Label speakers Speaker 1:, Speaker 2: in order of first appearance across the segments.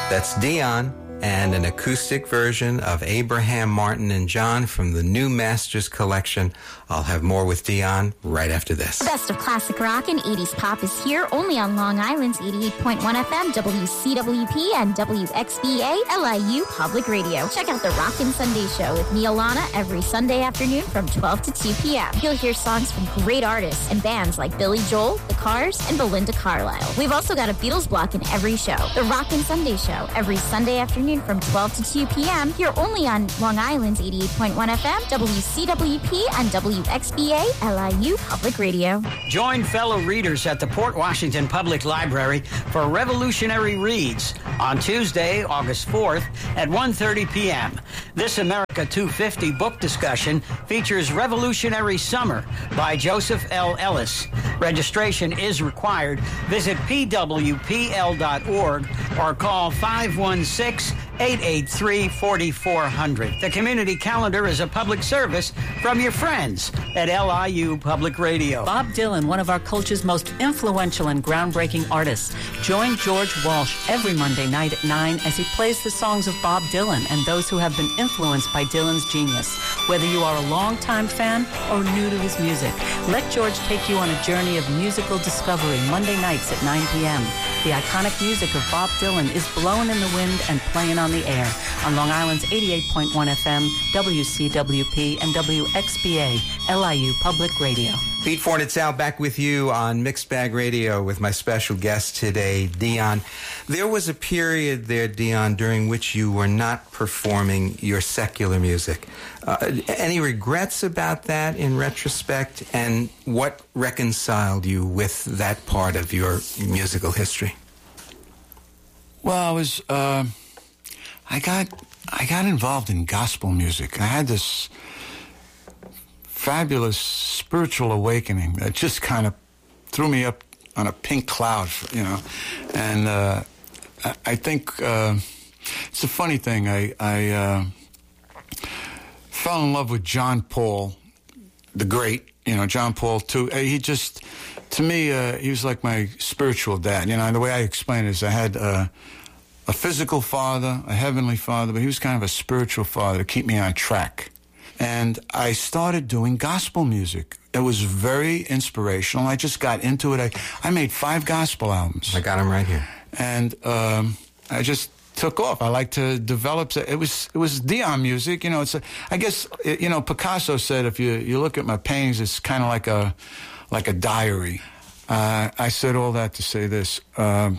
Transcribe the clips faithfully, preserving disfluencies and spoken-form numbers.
Speaker 1: That's Dion and an acoustic version of Abraham, Martin, and John from the New Masters collection. I'll have more with Dion right after this.
Speaker 2: The best of classic rock and eighties pop is here only on Long Island's eighty-eight point one F M, W C W P, and W X B A L I U Public Radio. Check out the Rockin' Sunday Show with me, Alana, every Sunday afternoon from twelve to two p.m. You'll hear songs from great artists and bands like Billy Joel, The Cars, and Belinda Carlisle. We've also got a Beatles block in every show. The Rockin' Sunday Show every Sunday afternoon from twelve to two p.m. here only on Long Island's eighty-eight point one F M, W C W P, and W X B A L I U Public Radio.
Speaker 3: Join fellow readers at the Port Washington Public Library for Revolutionary Reads on Tuesday, August fourth at one thirty p.m. This America two fifty book discussion features Revolutionary Summer by Joseph L. Ellis. Registration is required. Visit P W P L dot org or call five one six, eight eight three, four four zero zero. The community calendar is a public service from your friends at L I U Public Radio.
Speaker 4: Bob Dylan, one of our culture's most influential and groundbreaking artists. Join George Walsh every Monday night at nine as he plays the songs of Bob Dylan and those who have been influenced by Dylan's genius. Whether you are a longtime fan or new to his music, let George take you on a journey of musical discovery Monday nights at nine p.m. The iconic music of Bob Dylan is blowing in the wind and playing on the air on Long Island's eighty-eight point one F M, W C W P, and W X B A L I U Public Radio.
Speaker 1: Pete Fornitz back with you on Mixed Bag Radio with my special guest today, Dion. There was a period there, Dion, during which you were not performing your secular music. Uh, any regrets about that in retrospect, and what reconciled you with that part of your musical history?
Speaker 5: Well, I was, uh, I got, I got involved in gospel music. I had this fabulous spiritual awakening that just kind of threw me up on a pink cloud, you know. And uh, I, I think uh, it's a funny thing. I, I uh, fell in love with John Paul, the great, you know, John Paul too. He just, to me, uh, he was like my spiritual dad. You know, and the way I explain it is I had uh, a physical father, a heavenly father, but he was kind of a spiritual father to keep me on track. And I started doing gospel music. It was very inspirational. I just got into it. I, I made five gospel albums.
Speaker 1: I got them right here.
Speaker 5: And um, I just took off. I like to develop. It was it was Dion music. You know, it's a, I guess, you know, Picasso said if you, you look at my paintings, it's kind of like a, like a diary. Uh, I said all that to say this. Um,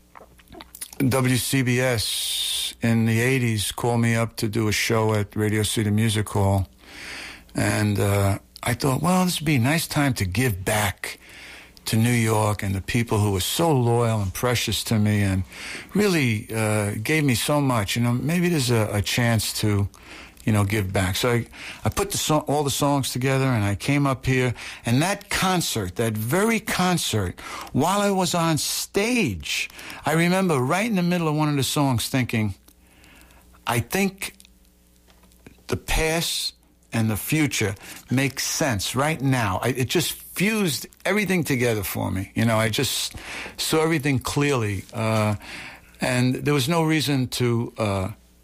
Speaker 5: W C B S in the eighties called me up to do a show at Radio City Music Hall. And uh, I thought, well, this would be a nice time to give back to New York and the people who were so loyal and precious to me and really uh, gave me so much. You know, maybe there's a, a chance to, you know, give back. So I, I put the song, all the songs together, and I came up here. And that concert, that very concert, while I was on stage, I remember right in the middle of one of the songs thinking, I think the past and the future make sense right now. I, it just fused everything together for me. You know, I just saw everything clearly. Uh, and there was no reason to... Uh,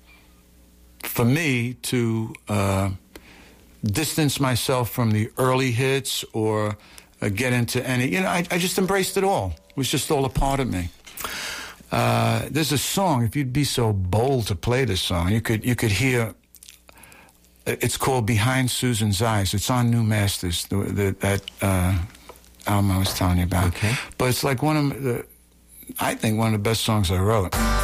Speaker 5: for me to uh, distance myself from the early hits or uh, get into any, you know, I, I just embraced it all. It was just all a part of me. Uh, there's a song, if you'd be so bold to play this song, you could you could hear, it's called Behind Susan's Eyes. It's on New Masters, the, the, that uh, album I was telling you about.
Speaker 1: Okay.
Speaker 5: But it's like one of the, I think one of the best songs I wrote.